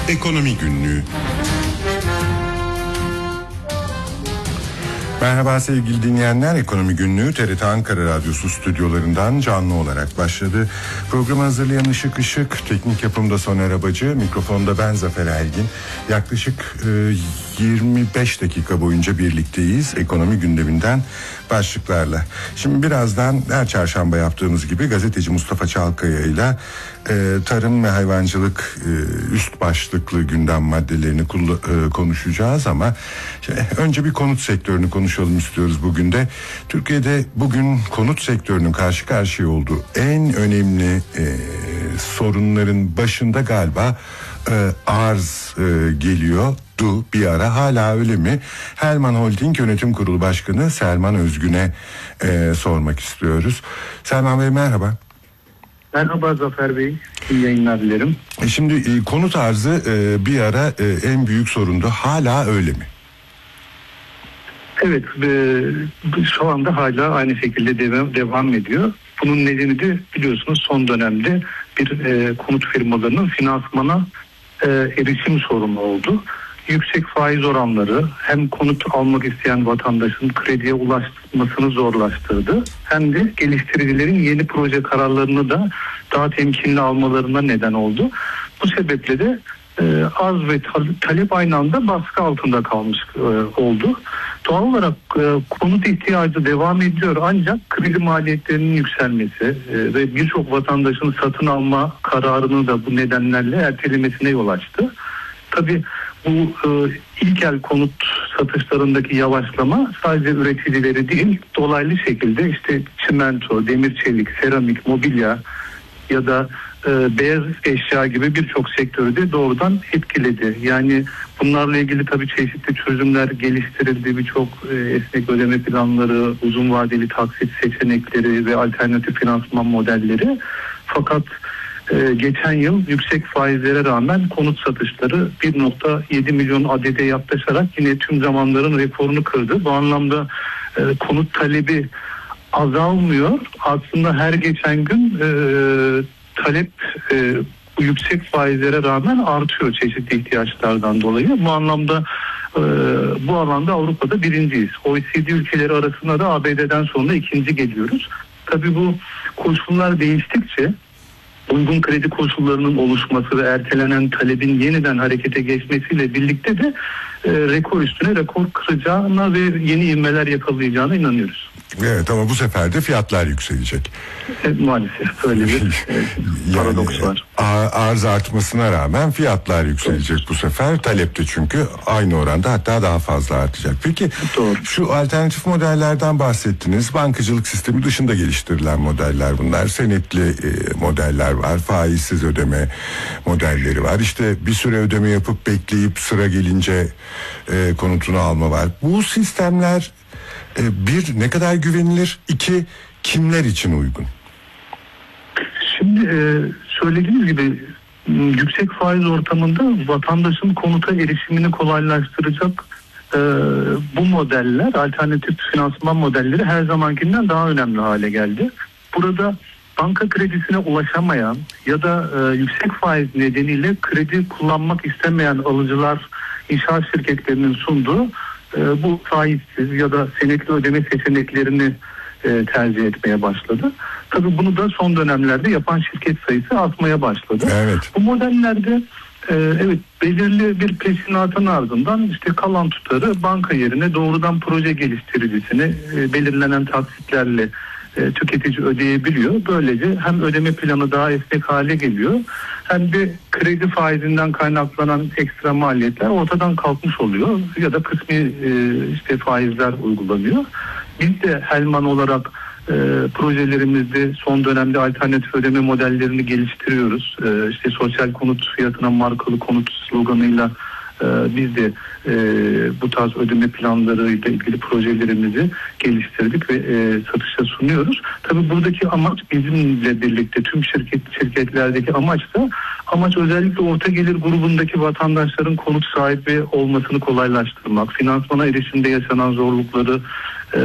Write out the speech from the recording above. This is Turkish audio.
Ekonomi Günlüğü. Merhaba sevgili dinleyenler, Ekonomi Günlüğü TRT Ankara Radyosu stüdyolarından canlı olarak başladı. Programı hazırlayan Işık Işık, teknik yapımda Soner Abacı, mikrofonda ben Zafer Ergin. Yaklaşık 25 dakika boyunca birlikteyiz ekonomi gündeminden başlıklarla. Şimdi birazdan her çarşamba yaptığımız gibi gazeteci Mustafa Çalkaya ile tarım ve hayvancılık üst başlıklı gündem maddelerini konuşacağız ama önce bir konut sektörünü konuşalım istiyoruz bugün de. Türkiye'de bugün konut sektörünün karşı karşıya olduğu en önemli sorunların başında galiba arz geliyor. Bir ara, hala öyle mi? Helman Holding Yönetim Kurulu Başkanı Selman Özgün'e sormak istiyoruz. Selman Bey merhaba. Merhaba Zafer Bey, iyi yayınlar dilerim. Şimdi konut arzı bir ara en büyük sorundu, hala öyle mi? Evet, şu anda hala aynı şekilde devam ediyor. Bunun nedeni de biliyorsunuz son dönemde bir konut firmalarının finansmana erişim sorunu oldu. Yüksek faiz oranları hem konut almak isteyen vatandaşın krediye ulaşmasını zorlaştırdı, hem de geliştiricilerin yeni proje kararlarını da daha temkinli almalarına neden oldu. Bu sebeple de arz ve talep aynı anda baskı altında kalmış oldu. Doğal olarak konut ihtiyacı devam ediyor, ancak kredi maliyetlerinin yükselmesi ve birçok vatandaşın satın alma kararını da bu nedenlerle ertelemesine yol açtı. Tabii bu ilk el konut satışlarındaki yavaşlama sadece üreticileri değil, dolaylı şekilde işte çimento, demir çelik, seramik, mobilya ya da beyaz eşya gibi birçok sektörü de doğrudan etkiledi. Yani bunlarla ilgili tabii çeşitli çözümler geliştirildi. Birçok esnek ödeme planları, uzun vadeli taksit seçenekleri ve alternatif finansman modelleri. Fakat geçen yıl yüksek faizlere rağmen konut satışları 1.7 milyon adede yaklaşarak yine tüm zamanların rekorunu kırdı. Bu anlamda konut talebi azalmıyor. Aslında her geçen gün talep bu yüksek faizlere rağmen artıyor çeşitli ihtiyaçlardan dolayı. Bu anlamda bu alanda Avrupa'da birinciyiz. OECD ülkeleri arasında da ABD'den sonra ikinci geliyoruz. Tabii bu koşullar değiştikçe, uygun kredi koşullarının oluşması ve ertelenen talebin yeniden harekete geçmesiyle birlikte de rekor üstüne rekor kıracağına ve yeni ivmeler yakalayacağına inanıyoruz. Evet, ama bu sefer de fiyatlar yükselecek. Maalesef öyle bir paradoks var. Arz artmasına rağmen fiyatlar yükselecek bu sefer. Talep de çünkü aynı oranda, hatta daha fazla artacak. Peki şu alternatif modellerden bahsettiniz. Bankacılık sistemi dışında geliştirilen modeller bunlar. Senetli modeller var. Faizsiz ödeme modelleri var. İşte bir süre ödeme yapıp bekleyip sıra gelince konutunu alma var. Bu sistemler bir, ne kadar güvenilir? İki, kimler için uygun? Şimdi söylediğiniz gibi yüksek faiz ortamında vatandaşın konuta erişimini kolaylaştıracak bu modeller, alternatif finansman modelleri her zamankinden daha önemli hale geldi. Burada banka kredisine ulaşamayan ya da yüksek faiz nedeniyle kredi kullanmak istemeyen alıcılar, inşaat şirketlerinin sunduğu bu faizsiz ya da senetli ödeme seçeneklerini tercih etmeye başladı. Tabii bunu da son dönemlerde yapan şirket sayısı artmaya başladı. Evet. Bu modellerde evet, belirli bir peşinatın ardından işte kalan tutarı banka yerine doğrudan proje geliştiricisine belirlenen taksitlerle tüketici ödeyebiliyor. Böylece hem ödeme planı daha esnek hale geliyor, hem de kredi faizinden kaynaklanan ekstra maliyetler ortadan kalkmış oluyor ya da kısmi işte faizler uygulanıyor. Biz de Helman olarak projelerimizde son dönemde alternatif ödeme modellerini geliştiriyoruz. İşte sosyal konut fiyatına markalı konut sloganıyla biz de bu tarz ödeme planlarıyla ilgili projelerimizi geliştirdik ve satışa sunuyoruz. Tabii buradaki amaç, bizimle birlikte tüm şirketlerdeki amaç özellikle orta gelir grubundaki vatandaşların konut sahibi olmasını kolaylaştırmak, finansmana erişimde yaşanan zorlukları